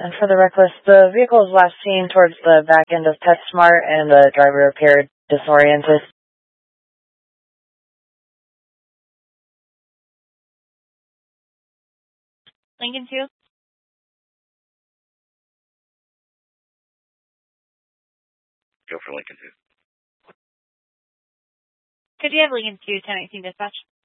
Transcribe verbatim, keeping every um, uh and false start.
And for the reckless, the vehicle was last seen towards the back end of PetSmart and the driver appeared disoriented. Lincoln two? Go for Lincoln two. Could you have Lincoln two, ten eighteen dispatch?